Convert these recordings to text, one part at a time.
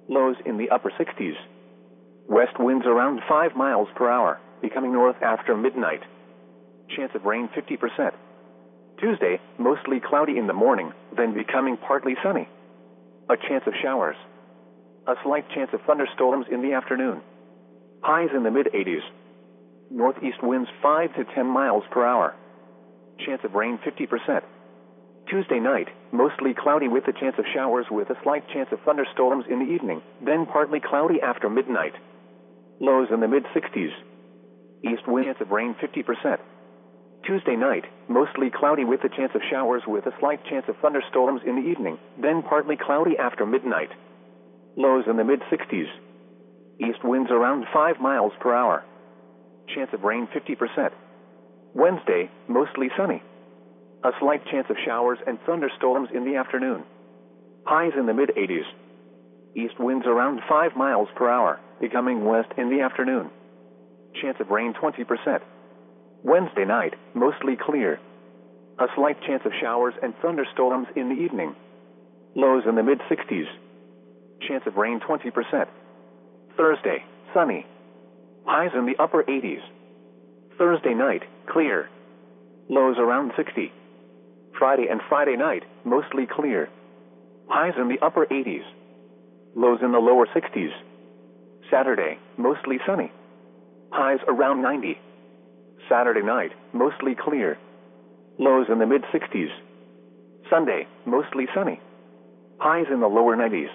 Lows in the upper 60s. West winds around 5 miles per hour, becoming north after midnight. Chance of rain 50%. Tuesday, mostly cloudy in the morning, then becoming partly sunny. A chance of showers. A slight chance of thunderstorms in the afternoon. Highs in the mid-80s. Northeast winds 5 to 10 miles per hour. Chance of rain 50%. Tuesday night, mostly cloudy with a chance of showers with a slight chance of thunderstorms in the evening, then partly cloudy after midnight. Lows in the mid-60s. East wind chance of rain 50%. Tuesday night, mostly cloudy with a chance of showers with a slight chance of thunderstorms in the evening, then partly cloudy after midnight. Lows in the mid-60s. East winds around 5 miles per hour. Chance of rain 50%. Wednesday, mostly sunny. A slight chance of showers and thunderstorms in the afternoon. Highs in the mid-80s. East winds around 5 miles per hour, becoming west in the afternoon. Chance of rain 20%. Wednesday night, mostly clear. A slight chance of showers and thunderstorms in the evening. Lows in the mid-60s. Chance of rain 20%. Thursday, sunny. Highs in the upper 80s. Thursday night, clear. Lows around 60. Friday and Friday night, mostly clear. Highs in the upper 80s. Lows in the lower 60s. Saturday, mostly sunny. Highs around 90. Saturday night, mostly clear. Lows in the mid-60s. Sunday, mostly sunny. Highs in the lower 90s.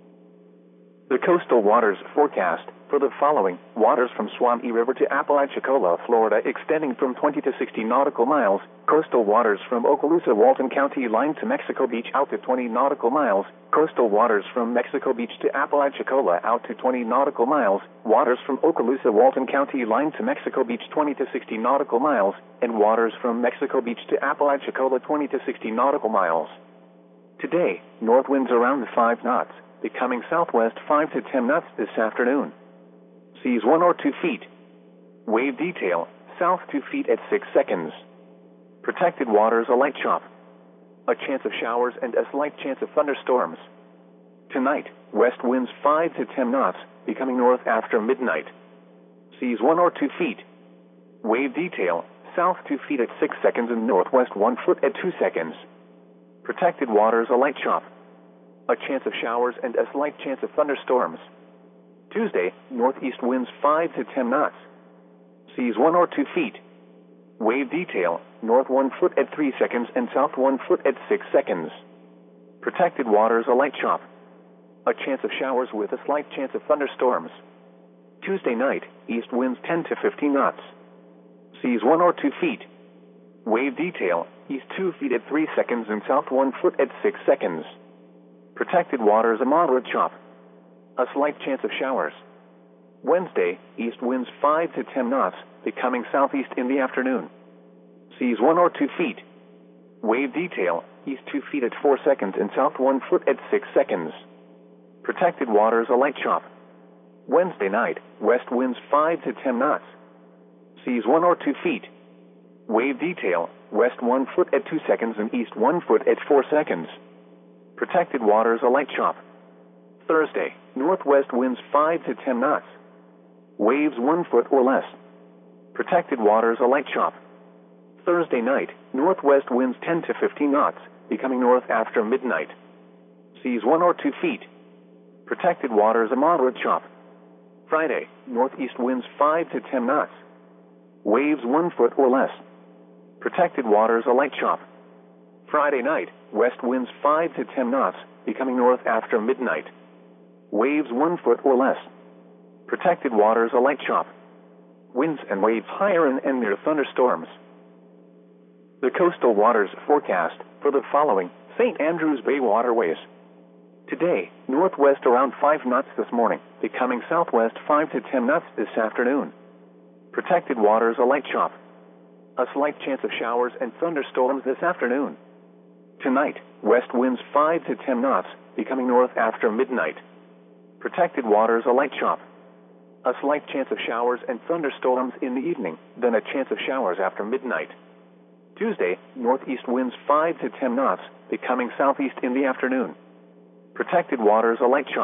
The coastal waters forecast for the following: waters from Suwannee River to Apalachicola, Florida, extending from 20 to 60 nautical miles. Coastal waters from Okaloosa, Walton County line to Mexico Beach out to 20 nautical miles. Coastal waters from Mexico Beach to Apalachicola out to 20 nautical miles. Waters from Okaloosa, Walton County line to Mexico Beach 20 to 60 nautical miles. And waters from Mexico Beach to Apalachicola 20 to 60 nautical miles. Today, north winds around 5 knots, becoming southwest 5 to 10 knots this afternoon. Seas 1 or 2 feet. Wave detail, south 2 feet at 6 seconds. Protected waters a light chop. A chance of showers and a slight chance of thunderstorms. Tonight, west winds 5 to 10 knots, becoming north after midnight. Seas 1 or 2 feet. Wave detail, south 2 feet at 6 seconds and northwest 1 foot at 2 seconds. Protected waters a light chop. A chance of showers and a slight chance of thunderstorms. Tuesday, northeast winds 5 to 10 knots. Seas 1 or 2 feet. Wave detail, north 1 foot at 3 seconds and south 1 foot at 6 seconds. Protected waters a light chop. A chance of showers with a slight chance of thunderstorms. Tuesday night, east winds 10 to 15 knots. Seas 1 or 2 feet. Wave detail, east 2 feet at 3 seconds and south 1 foot at 6 seconds. Protected waters a moderate chop. A slight chance of showers. Wednesday, east winds 5 to 10 knots, becoming southeast in the afternoon. Seas 1 or 2 feet. Wave detail, east 2 feet at 4 seconds and south 1 foot at 6 seconds. Protected waters a light chop. Wednesday night, west winds 5 to 10 knots. Seas 1 or 2 feet. Wave detail, west 1 foot at 2 seconds and east 1 foot at 4 seconds. Protected waters a light chop. Thursday, northwest winds 5 to 10 knots. Waves 1 foot or less. Protected waters a light chop. Thursday night, northwest winds 10 to 15 knots, becoming north after midnight. Seas 1 or 2 feet. Protected waters a moderate chop. Friday, northeast winds 5 to 10 knots. Waves 1 foot or less. Protected waters a light chop. Friday night, west winds 5 to 10 knots, becoming north after midnight. Waves 1 foot or less. Protected waters a light chop. Winds and waves higher and near thunderstorms. The coastal waters forecast for the following: St. Andrews Bay waterways. Today, northwest around 5 knots this morning, becoming southwest 5 to 10 knots this afternoon. Protected waters a light chop. A slight chance of showers and thunderstorms this afternoon. Tonight, west winds 5 to 10 knots, becoming north after midnight. Protected waters a light chop. A slight chance of showers and thunderstorms in the evening, then a chance of showers after midnight. Tuesday, northeast winds 5 to 10 knots, becoming southeast in the afternoon. Protected waters a light chop.